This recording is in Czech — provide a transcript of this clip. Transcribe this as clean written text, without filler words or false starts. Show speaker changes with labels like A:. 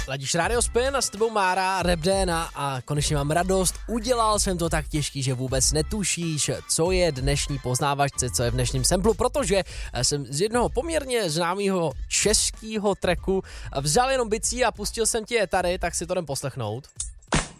A: Ladíš Radio Spin a s tebou Mára, Rap DNA a konečně mám radost. Udělal jsem to tak těžký, že vůbec netušíš, co je dnešní poznávačce, co je v dnešním samplu, protože jsem z jednoho poměrně známého českého tracku vzal jenom bicí a pustil jsem ti je tady, tak si to jdem poslechnout.